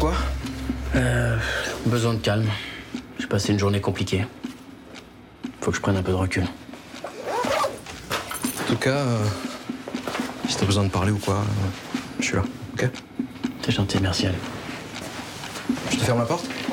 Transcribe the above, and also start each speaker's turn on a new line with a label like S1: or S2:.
S1: Pourquoi?
S2: Besoin de calme. J'ai passé une journée compliquée. Faut que je prenne un peu de recul.
S1: En tout cas, si t'as besoin de parler ou quoi, je suis là, ok?
S2: T'es gentil, merci, allez.
S1: Je te ferme la porte?